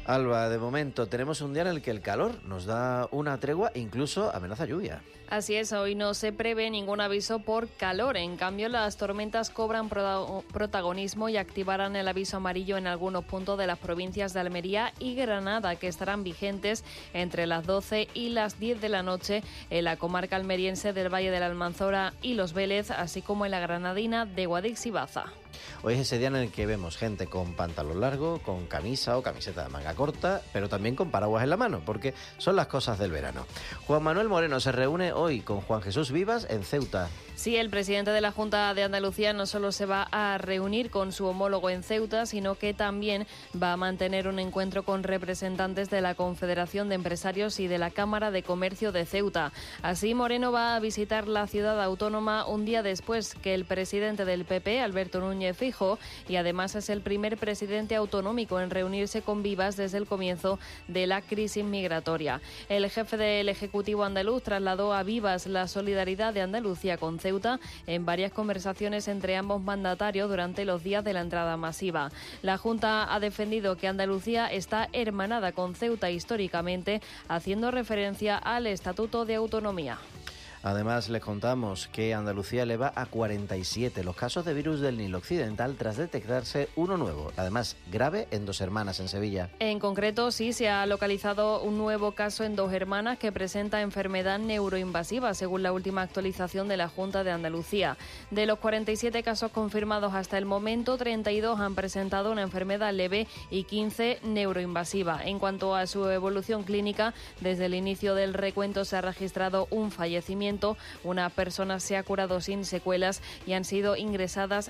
Alba, de momento tenemos un día en el que el calor nos da una tregua e incluso amenaza lluvia. Así es, hoy no se prevé ningún aviso por calor. En cambio, las tormentas cobran protagonismo y activarán el aviso amarillo en algunos puntos de las provincias de Almería y Granada, que estarán vigentes entre las 12 y las 10 de la noche en la comarca almeriense del Valle de la Almanzora y Los Vélez, así como en la granadina de Guadix y Baza. Hoy es ese día en el que vemos gente con pantalón largo, con camisa o camiseta de manga corta, pero también con paraguas en la mano, porque son las cosas del verano. Juan Manuel Moreno se reúne hoy con Juan Jesús Vivas en Ceuta. Sí, el presidente de la Junta de Andalucía no solo se va a reunir con su homólogo en Ceuta, sino que también va a mantener un encuentro con representantes de la Confederación de Empresarios y de la Cámara de Comercio de Ceuta. Así, Moreno va a visitar la ciudad autónoma un día después que el presidente del PP, Alberto Núñez Feijóo, y además es el primer presidente autonómico en reunirse con Vivas desde el comienzo de la crisis migratoria. El jefe del Ejecutivo andaluz trasladó a Vivas la solidaridad de Andalucía con Ceuta en varias conversaciones entre ambos mandatarios durante los días de la entrada masiva. La Junta ha defendido que Andalucía está hermanada con Ceuta históricamente, haciendo referencia al Estatuto de Autonomía. Además, les contamos que Andalucía eleva a 47 los casos de virus del Nilo Occidental tras detectarse uno nuevo, además grave, en Dos Hermanas, en Sevilla. En concreto, sí, se ha localizado un nuevo caso en Dos Hermanas que presenta enfermedad neuroinvasiva, según la última actualización de la Junta de Andalucía. De los 47 casos confirmados hasta el momento, 32 han presentado una enfermedad leve y 15 neuroinvasiva. En cuanto a su evolución clínica, desde el inicio del recuento se ha registrado un fallecimiento. Una persona se ha curado sin secuelas y han sido ingresadas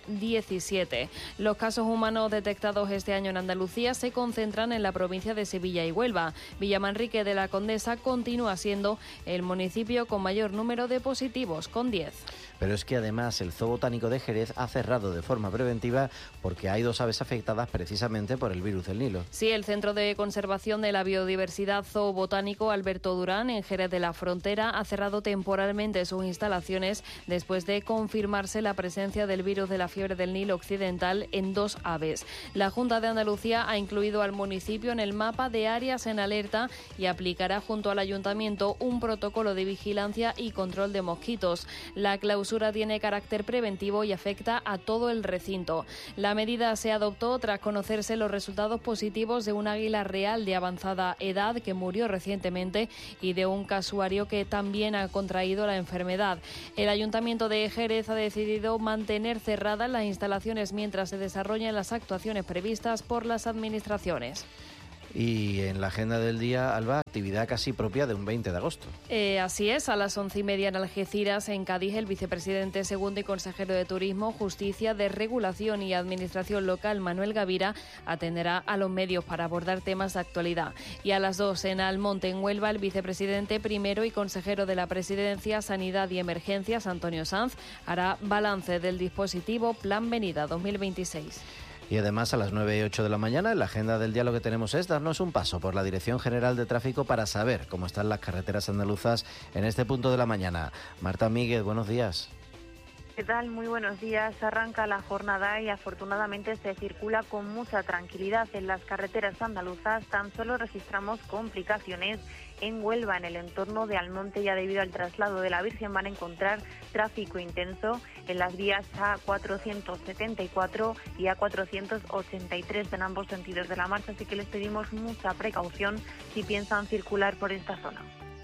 17. Los casos humanos detectados este año en Andalucía se concentran en la provincia de Sevilla y Huelva. Villamanrique de la Condesa continúa siendo el municipio con mayor número de positivos, con 10. Pero es que además el Zoo Botánico de Jerez ha cerrado de forma preventiva porque hay 2 aves afectadas precisamente por el virus del Nilo. Sí, el Centro de Conservación de la Biodiversidad Zoo Botánico Alberto Durán, en Jerez de la Frontera, ha cerrado temporalmente sus instalaciones después de confirmarse la presencia del virus de la fiebre del Nilo Occidental en 2 aves. La Junta de Andalucía ha incluido al municipio en el mapa de áreas en alerta y aplicará junto al ayuntamiento un protocolo de vigilancia y control de mosquitos. La clausura tiene carácter preventivo y afecta a todo el recinto. La medida se adoptó tras conocerse los resultados positivos de un águila real de avanzada edad que murió recientemente y de un casuario que también ha contraído la enfermedad. El Ayuntamiento de Jerez ha decidido mantener cerradas las instalaciones mientras se desarrollan las actuaciones previstas por las administraciones. Y en la agenda del día, Alba, actividad casi propia de un 20 de agosto. Así es, a las 11:30 en Algeciras, en Cádiz, el vicepresidente segundo y consejero de Turismo, Justicia, Desregulación y Administración Local, Manuel Gavira, atenderá a los medios para abordar temas de actualidad. Y a las 2 en Almonte, en Huelva, el vicepresidente primero y consejero de la Presidencia, Sanidad y Emergencias, Antonio Sanz, hará balance del dispositivo Plan Venida 2026. Y además a las 9:08 de la mañana, en la agenda del día lo que tenemos es darnos un paso por la Dirección General de Tráfico para saber cómo están las carreteras andaluzas en este punto de la mañana. Marta Míguez, buenos días. ¿Qué tal? Muy buenos días. Arranca la jornada y afortunadamente se circula con mucha tranquilidad en las carreteras andaluzas. Tan solo registramos complicaciones en Huelva, en el entorno de Almonte. Ya debido al traslado de la Virgen van a encontrar tráfico intenso en las vías A474 y A483 en ambos sentidos de la marcha, así que les pedimos mucha precaución si piensan circular por esta zona.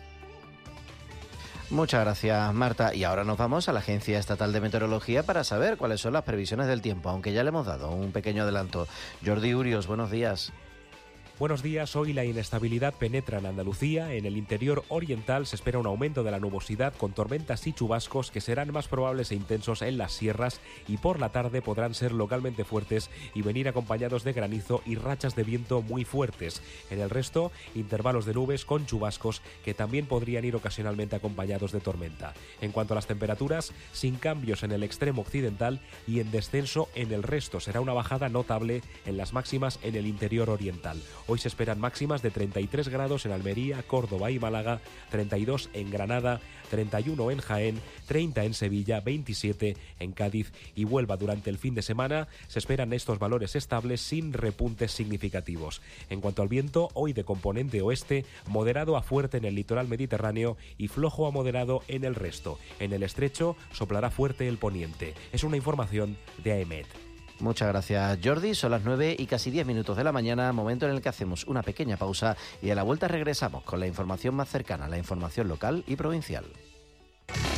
Muchas gracias, Marta. Y ahora nos vamos a la Agencia Estatal de Meteorología para saber cuáles son las previsiones del tiempo, aunque ya le hemos dado un pequeño adelanto. Jordi Urios, buenos días. Buenos días. Hoy la inestabilidad penetra en Andalucía. En el interior oriental se espera un aumento de la nubosidad con tormentas y chubascos que serán más probables e intensos en las sierras y por la tarde podrán ser localmente fuertes y venir acompañados de granizo y rachas de viento muy fuertes. En el resto, intervalos de nubes con chubascos que también podrían ir ocasionalmente acompañados de tormenta. En cuanto a las temperaturas, sin cambios en el extremo occidental y en descenso en el resto. Será una bajada notable en las máximas en el interior oriental. Hoy se esperan máximas de 33 grados en Almería, Córdoba y Málaga, 32 en Granada, 31 en Jaén, 30 en Sevilla, 27 en Cádiz y Huelva. Durante el fin de semana se esperan estos valores estables sin repuntes significativos. En cuanto al viento, hoy de componente oeste, moderado a fuerte en el litoral mediterráneo y flojo a moderado en el resto. En el estrecho soplará fuerte el poniente. Es una información de AEMET. Muchas gracias, Jordi. Son las 9 y casi 10 minutos de la mañana, momento en el que hacemos una pequeña pausa y a la vuelta regresamos con la información más cercana, la información local y provincial.